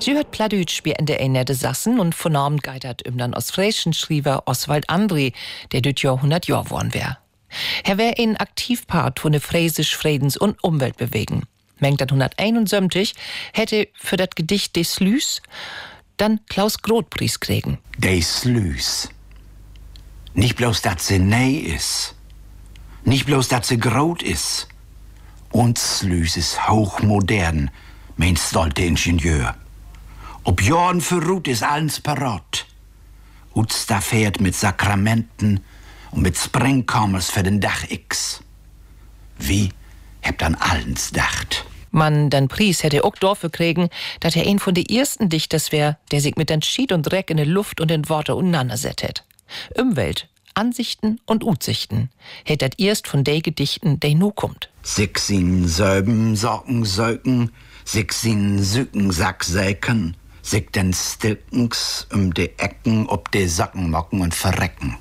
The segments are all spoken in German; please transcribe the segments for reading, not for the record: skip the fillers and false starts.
Sie hört Plattdeutsch wie in der Ende Sassen und von Abend geitert dann aus Fräschen Schriever Oswald André, der dort Jahr 100 Jahre worden wär. Er wär ein Aktivpart von der Fräsisch Friedens- und Umweltbewegung. Mengt 171 hätte für das Gedicht des Slüs dann Klaus Groth-Preis kriegen. Des Slüs. Nicht bloß, dass sie nei is. Nicht bloß, dass sie groß is. Und Slüs ist hochmodern, mein stolter Ingenieur. Ob Jorn für Ruth ist alles parat. Utsta fährt mit Sakramenten und mit Sprengkommers für den Dach X. Wie habt an allens dacht? Man den Preis hätte auch dafür kriegen, dass er ein von den ersten Dichters wär, der sich mit den Schied und Dreck in der Luft und den Worte uneinandersettet. Umwelt, Ansichten und Utsichten hätt dat erst von de Gedichten, de nu kommt. Sich sin Söben, Socken, Söken, sich sin Sücken, Sacksäken, sich den Stilkens de Ecken ob de Socken mocken und verrecken.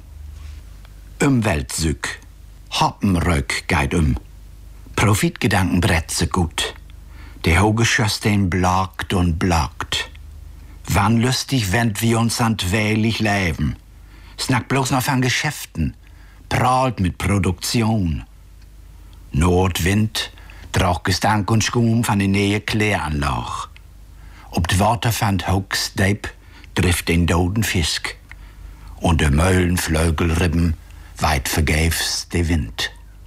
Umweltsück, Hoppenrück geit Profitgedanken bretze gut. Der Hogeschoss den blockt und blockt. Wann lustig wendt wir uns an wählig leben. Snackt bloß noch von Geschäften, prahlt mit Produktion. Nordwind, Gestank und Schum von der Nähe Kläranlage. Ob die Worte von Hoaxdeip trifft den doden Fisk. Und de Möllenflögelribben weit vergäfs de Wind.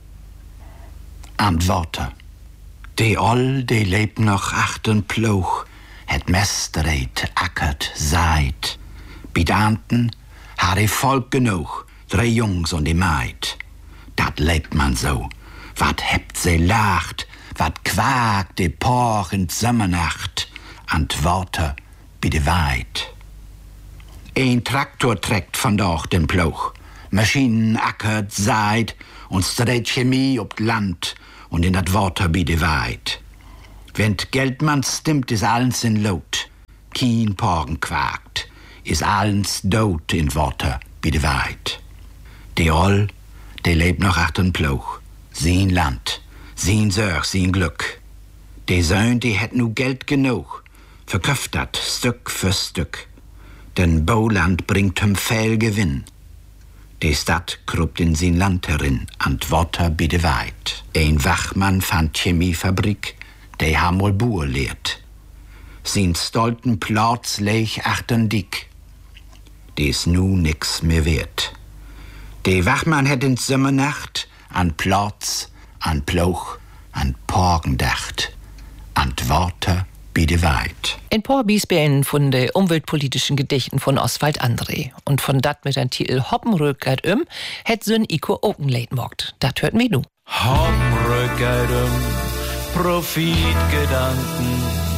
Antworte. De Oll, de lebt noch achten Ploch, het mestreet, ackert, seit. Bidanten, har de Volk genug, 3 Jungs und die Maid. Dat lebt man so. Wat hebt se lacht, wat quakt de Porch in Sommernacht, Antworte bi de Weid. Ein Traktor trägt von doch den Ploch. Maschinen ackert, seit und streht Chemie ob Land und in dat Water bi de Weid. Wenn Geldmann stimmt, is allens in Lot. Kien Porgen quakt, is allens dot in Water bi de Weid. De Oll, de lebt noch achten Ploch. Sein Land, sein Sorg, sein Glück. De Söhn, die het nu Geld genug, verkauft dat Stück für Stück. Den Bauland bringt hem viel Gewinn. Die Stadt kruppt in sein Land herin, Antworter bi de Weid. Ein Wachmann von Chemiefabrik, der ham wohl Buhr lehrt. Sein stolten Platz leich achten dick. Die is nu nix mehr wert. Der Wachmann hätt in Sommernacht an Platz, an Ploch, an Porgen dacht. Antworter bi de Weid. Ein paar Biesbellen von den umweltpolitischen Gedichten von Oswald André. Und von dat mit dem Titel Hoppenrück geit hätt sön Iko Okenleit mogt. Dat hört mir nu. Hoppenrück geit Profitgedanken